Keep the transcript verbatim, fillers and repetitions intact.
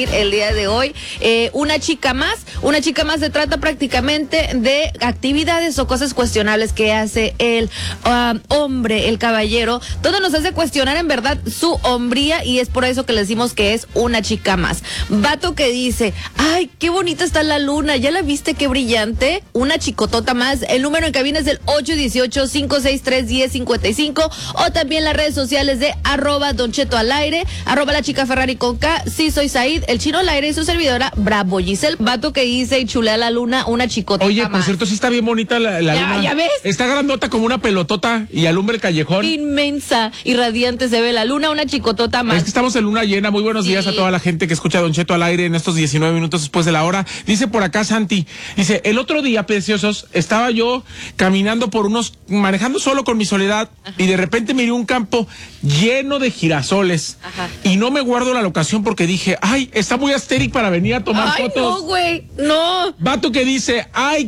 compartir el día de hoy. Eh, una chica más, una chica más se trata prácticamente de actividades o cosas cuestionables que hace el um, hombre, el caballero. Todo nos hace cuestionar en verdad su hombría y es por eso que le decimos que es una chica más. Vato que dice, ay, qué bonita está la luna, ¿ya la viste? Qué brillante. Una chicotota más. El número en cabina es el ocho uno ocho, cinco seis tres, uno cero cinco cinco o también las redes sociales de arroba Don Cheto al aire, arroba la chica Ferrari con K, sí soy Said, el chino al aire y su servidora Bravo Giselle. Vato que dice y chulea la luna, una chicotota. Oye, por más. cierto, sí está bien bonita la, la ya, luna. ¿Ya ves? Está grandota como una pelotota y alumbra el callejón. Inmensa y radiante se ve la luna, una chicotota más. Es que estamos en luna llena. Muy buenos sí. días a toda la gente que escucha a Don Cheto al aire en estos diecinueve minutos después de la hora. Dice por acá Santi, dice, el otro día, preciosos, estaba yo caminando por unos, manejando solo con mi soledad. Ajá. Y de repente miré un campo lleno de girasoles. Ajá. Y no me guardo la locación porque dije, ay, está muy asteric para venir a tomar ay, fotos. No, güey, no. Vato que dice, ay,